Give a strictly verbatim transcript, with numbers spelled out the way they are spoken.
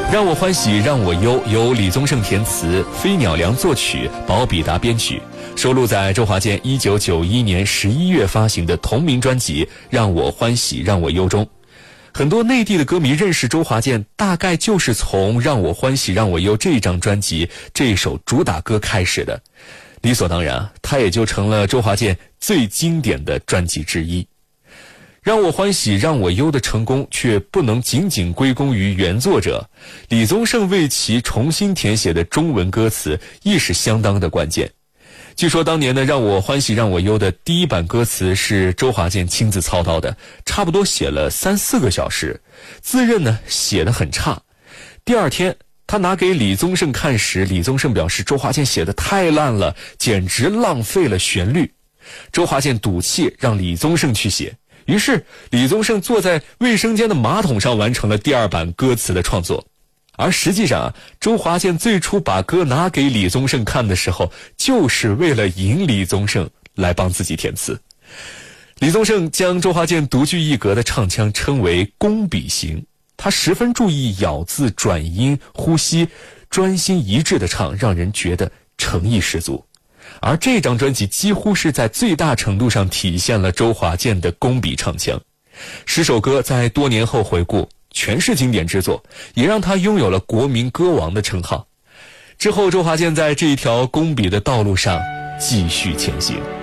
让我欢喜让我忧由李宗盛填词，飞鸟良作曲，保比达编曲，收录在周华健一九九一年十一月发行的同名专辑《让我欢喜让我忧》中。很多内地的歌迷认识周华健，大概就是从《让我欢喜让我忧》这张专辑这首主打歌开始的。理所当然，它也就成了周华健最经典的专辑之一。让我欢喜让我忧的成功却不能仅仅归功于原作者，李宗盛为其重新填写的中文歌词亦是相当的关键。据说当年的让我欢喜让我忧的第一版歌词是周华健亲自操刀的，差不多写了三四个小时，自认呢写得很差。第二天他拿给李宗盛看时，李宗盛表示周华健写得太烂了，简直浪费了旋律。周华健赌气让李宗盛去写，于是李宗盛坐在卫生间的马桶上完成了第二版歌词的创作。而实际上啊，周华健最初把歌拿给李宗盛看的时候，就是为了引李宗盛来帮自己填词。李宗盛将周华健独具一格的唱腔称为工笔型，他十分注意咬字、转音、呼吸，专心一致的唱，让人觉得诚意十足。而这张专辑几乎是在最大程度上体现了周华健的工笔唱腔。十首歌在多年后回顾，全是经典之作，也让他拥有了国民歌王的称号。之后周华健在这一条工笔的道路上继续前行。